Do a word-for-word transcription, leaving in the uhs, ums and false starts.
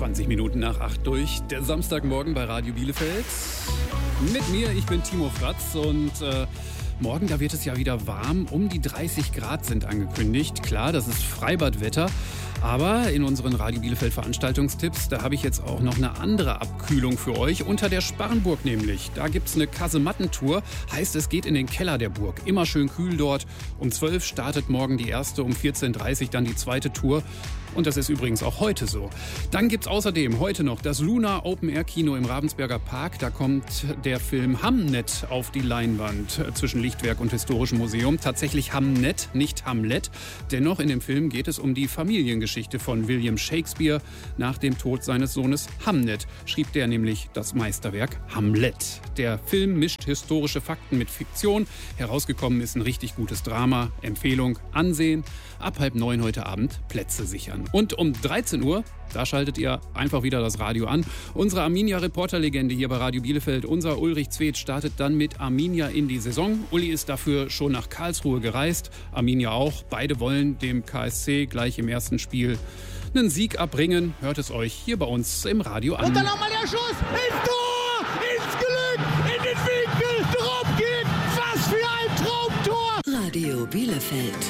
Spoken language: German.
zwanzig Minuten nach acht durch. Der Samstagmorgen bei Radio Bielefeld. Mit mir, ich bin Timo Fratz und äh, morgen, da wird es ja wieder warm. Um die dreißig Grad sind angekündigt. Klar, das ist Freibadwetter. Aber in unseren Radio Bielefeld Veranstaltungstipps, da habe ich jetzt auch noch eine andere Abkühlung für euch. Unter der Sparrenburg nämlich. Da gibt es eine Kasemattentour. Heißt, es geht in den Keller der Burg. Immer schön kühl dort. Um zwölf startet morgen die erste, um vierzehn Uhr dreißig dann die zweite Tour. Und das ist übrigens auch heute so. Dann gibt's außerdem heute noch das Luna Open Air Kino im Ravensberger Park. Da kommt der Film Hamnet auf die Leinwand zwischen Lichtwerk und Historischem Museum. Tatsächlich Hamnet, nicht Hamlet. Dennoch in dem Film geht es um die Familiengeschichte von William Shakespeare. Nach dem Tod seines Sohnes Hamnet schrieb der nämlich das Meisterwerk Hamlet. Der Film mischt historische Fakten mit Fiktion. Herausgekommen ist ein richtig gutes Drama. Empfehlung, ansehen. Ab halb neun heute Abend Plätze sichern. Und um dreizehn Uhr, da schaltet ihr einfach wieder das Radio an. Unsere Arminia-Reporterlegende hier bei Radio Bielefeld, unser Ulrich Zwedt, startet dann mit Arminia in die Saison. Uli ist dafür schon nach Karlsruhe gereist, Arminia auch. Beide wollen dem K S C gleich im ersten Spiel einen Sieg abbringen. Hört es euch hier bei uns im Radio an. Und dann nochmal der Schuss ins Tor, ins Glück, in den Winkel, drauf geht, was für ein Traumtor. Radio Bielefeld.